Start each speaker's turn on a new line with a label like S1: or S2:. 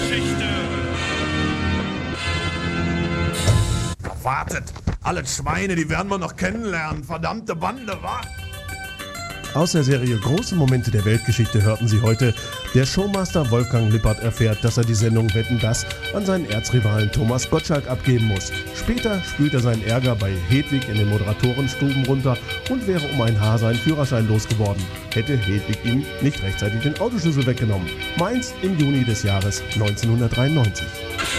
S1: Weltgeschichte.
S2: Wartet, alle Schweine, die werden wir noch kennenlernen. Verdammte Bande, wa?
S3: Aus der Serie Große Momente der Weltgeschichte hörten Sie heute: Der Showmaster Wolfgang Lippert erfährt, dass er die Sendung Wetten, dass an seinen Erzrivalen Thomas Gottschalk abgeben muss. Später spült er seinen Ärger bei Hedwig in den Moderatorenstuben runter und wäre um ein Haar seinen Führerschein losgeworden, hätte Hedwig ihm nicht rechtzeitig den Autoschlüssel weggenommen. Mainz im Juni des Jahres 1993.